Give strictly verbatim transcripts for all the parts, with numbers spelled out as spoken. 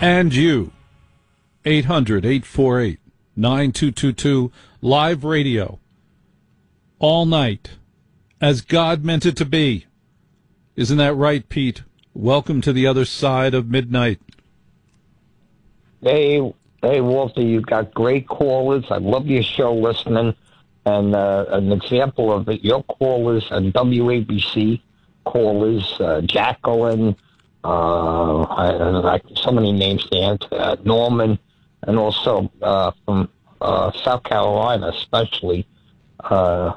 And you, eight hundred, eight four eight, nine two two two, live radio, all night, as God meant it to be. Isn't that right, Pete? Welcome to the other side of midnight. Hey, hey, Walter, you got great callers. I love your show listening. And uh, an example of it, your callers and W A B C callers, uh, Jacqueline, uh, I, I, so many names there, uh, Norman, and also uh, from uh, South Carolina, especially. Uh,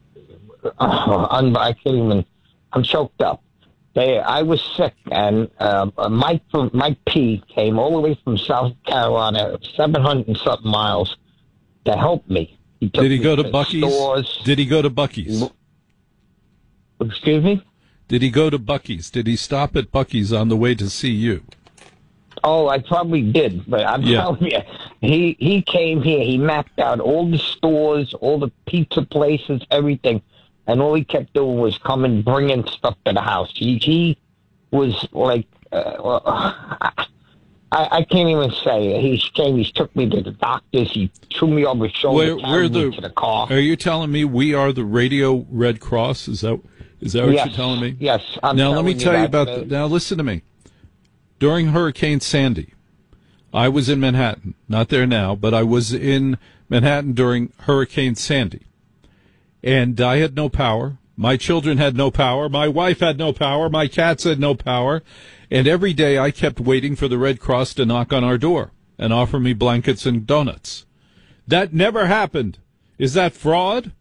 I can't even, I'm choked up. They, I was sick, and uh, Mike from Mike P came all the way from South Carolina, seven hundred and something miles, to help me. He Did he go to Buc-ee's? Stores. Did he go to Buc-ee's? Excuse me? Did he go to Buc-ee's? Did he stop at Buc-ee's on the way to see you? Oh, I probably did, but I'm Yeah. telling you, he he came here. He mapped out all the stores, all the pizza places, everything, and all he kept doing was coming, bringing stuff to the house. He he was like, uh, well, I, I can't even say. He came. He took me to the doctors. He threw me over his shoulder, Where, carried where me the, to the car. Are you telling me we are the Radio Red Cross? Is that is that what Yes, you're telling me? yes, I'm now let me telling you tell you that, about. uh, The, now listen to me. During Hurricane Sandy, I was in Manhattan. Not there now, but I was in Manhattan during Hurricane Sandy, and I had no power. My children had no power. My wife had no power. My cats had no power. And every day I kept waiting for the Red Cross to knock on our door and offer me blankets and donuts. That never happened. Is that fraud?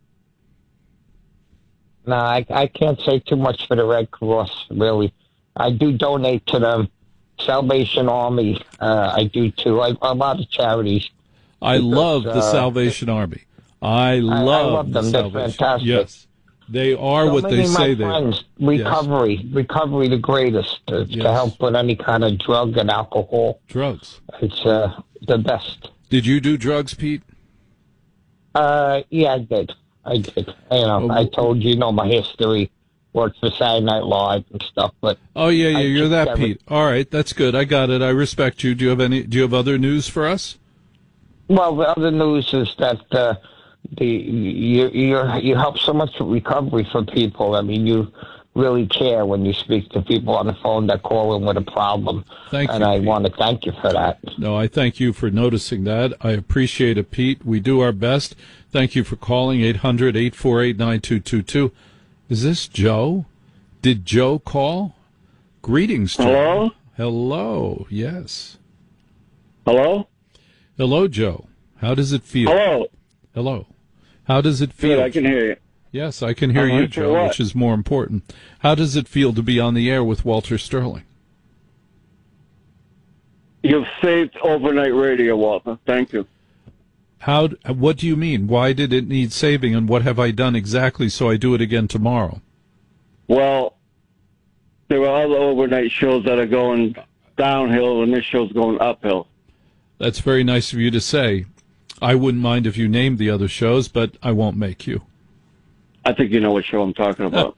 No, I, I can't say too much for the Red Cross, really. I do donate to them. Salvation Army, uh, I do too. I, a lot of charities. I Because, love the uh, Salvation Army. I love, I love the them. They're Salvation. fantastic. Yes. They are So what many they of my say they are. friends, recovery, Yes. recovery the greatest, uh, Yes. to help with any kind of drug and alcohol. Drugs. It's uh, the best. Did you do drugs, Pete? Uh, yeah, I did. I did. You know, Oh, I told you, you know my history. Worked for Saturday Night Live and stuff, but Oh yeah, yeah, I you're took that every- Pete. All right, that's good. I got it. I respect you. Do you have any? Do you have other news for us? Well, the other news is that uh, the you you you help so much with recovery for people. I mean, you really care when you speak to people on the phone that call in with a problem. Thank and you, I Pete. want to thank you for that. No, I thank you for noticing that. I appreciate it, Pete. We do our best. Thank you for calling eight hundred, eight four eight, nine two two two. Is this Joe? Did Joe call? Greetings, Joe. Hello? Hello. Yes. Hello? Hello, Joe. How does it feel? Hello? Hello. How does it feel? Good, I can hear you. Yes, I can hear Uh-huh, you, for Joe, what? which is more important. How does it feel to be on the air with Walter Sterling? You've saved overnight radio, Walter. Thank you. How? What do you mean? Why did it need saving, and what have I done exactly so I do it again tomorrow? Well, there are other overnight shows that are going downhill, and this show's going uphill. That's very nice of you to say. I wouldn't mind if you named the other shows, but I won't make you. I think you know what show I'm talking about.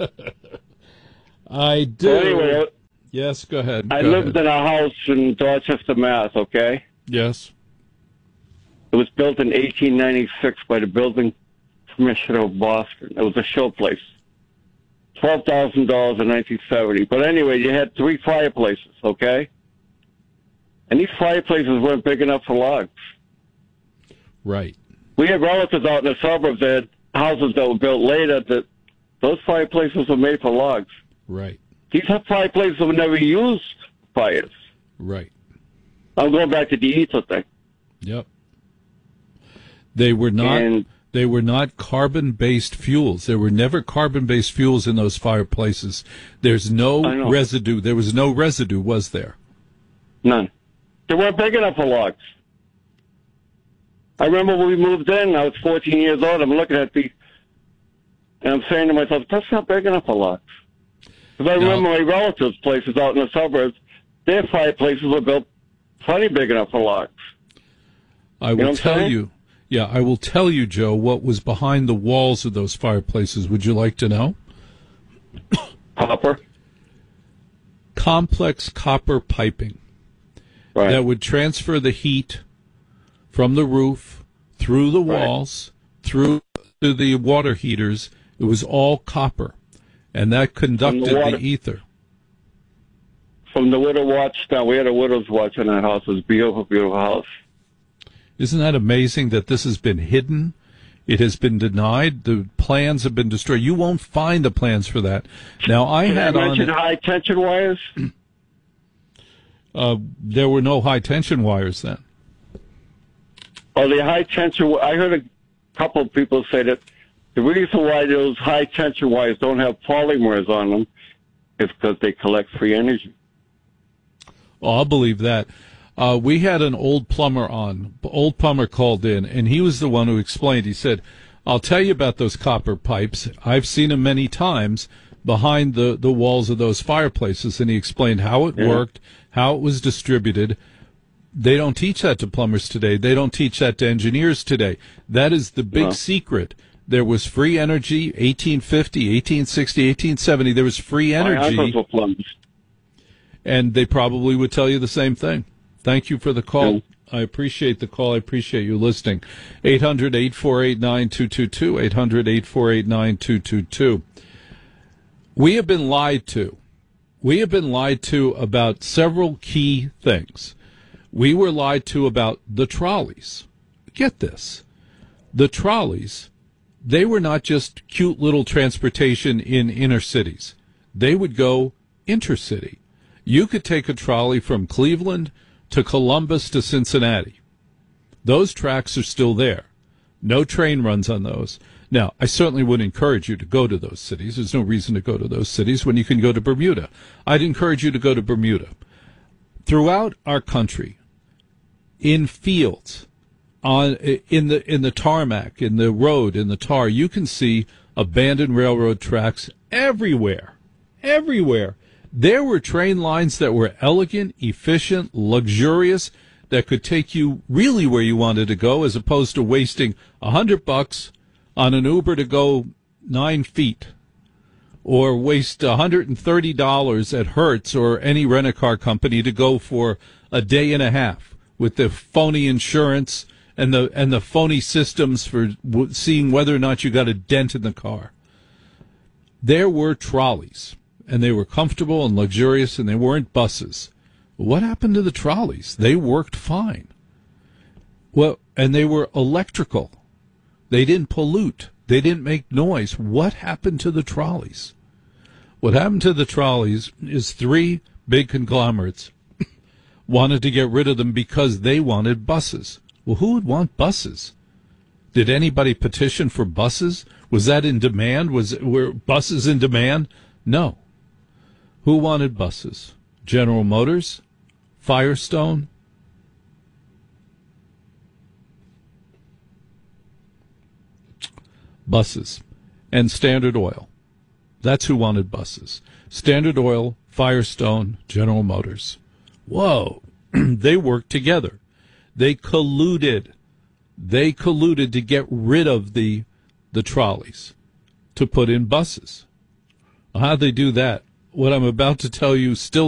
I do. So anyway, Yes, go ahead. I Go lived ahead. in a house in Dorchester, Mass., okay? Yes. It was built in eighteen ninety-six by the building commissioner of Boston. It was a show place. twelve thousand dollars in nineteen seventy. But anyway, you had three fireplaces, okay? And these fireplaces weren't big enough for logs. Right. We had relatives out in the suburbs that had houses that were built later that those fireplaces were made for logs. Right. These fireplaces were never used for fires. Right. I'm going back to the ether thing. Yep. They were not. And They were not carbon-based fuels. There were never carbon-based fuels in those fireplaces. There's I no know. residue. There was no residue, was there? none. They weren't big enough for logs. I remember when we moved in, I was fourteen years old, I'm looking at the, and I'm saying to myself, that's not big enough for logs. Because I No. remember my relatives' places out in the suburbs, their fireplaces were built plenty big enough for logs. I know will what I'm tell saying? you. Yeah, I will tell you, Joe, what was behind the walls of those fireplaces. Would you like to know? Copper? Complex copper piping. Right. that would transfer the heat from the roof through the walls, right. through to the water heaters. It was all copper, and that conducted the, water, the ether. From the widow watch down, we had a widow's watch in that house. It was a beautiful, beautiful house. Isn't that amazing that this has been hidden? It has been denied. The plans have been destroyed. You won't find the plans for that. Now, I Can had I mention on high tension wires. Uh, there were no high tension wires then. Oh, the high tension. I heard a couple of people say that the reason why those high tension wires don't have polymers on them is because they collect free energy. Oh, I'll believe that. Uh, we had an old plumber on. Old plumber called in, and he was the one who explained. He said, I'll tell you about those copper pipes. I've seen them many times behind the, the walls of those fireplaces. And he explained how it yeah. worked, how it was distributed. They don't teach that to plumbers today. They don't teach that to engineers today. That is the big no. secret. There was free energy, eighteen fifty, eighteen sixty, eighteen seventy. There was free energy. My uncles were plumbers. And they probably would tell you the same thing. Thank you for the call. Yeah. I appreciate the call. I appreciate you listening. eight hundred, eight four eight, nine two two two, eight hundred, eight four eight, nine two two two. We have been lied to. We have been lied to about several key things. We were lied to about the trolleys. Get this. The trolleys, they were not just cute little transportation in inner cities. They would go intercity. You could take a trolley from Cleveland to Columbus to Cincinnati. Those tracks are still there. No train runs on those. Now, I certainly would encourage you to go to those cities. There's no reason to go to those cities when you can go to Bermuda. I'd encourage you to go to Bermuda. Throughout our country, in fields, on in the in the tarmac, in the road, in the tar, you can see abandoned railroad tracks everywhere. Everywhere. There were train lines that were elegant, efficient, luxurious, that could take you really where you wanted to go, as opposed to wasting a hundred bucks on an Uber to go nine feet, or waste a hundred and thirty dollars at Hertz or any rent-a-car company to go for a day and a half with the phony insurance and the and the phony systems for w- seeing whether or not you got a dent in the car. There were trolleys. And they were comfortable and luxurious, and they weren't buses. What happened to the trolleys? They worked fine. Well, and they were electrical. They didn't pollute. They didn't make noise. What happened to the trolleys? What happened to the trolleys is three big conglomerates wanted to get rid of them because they wanted buses. Well, who would want buses? Did anybody petition for buses? Was that in demand? Was were buses in demand? No. Who wanted buses? General Motors? Firestone? Buses. And Standard Oil. That's who wanted buses. Standard Oil, Firestone, General Motors. Whoa. They worked together. They colluded. They colluded to get rid of the the trolleys, to put in buses. How'd they do that? What I'm about to tell you still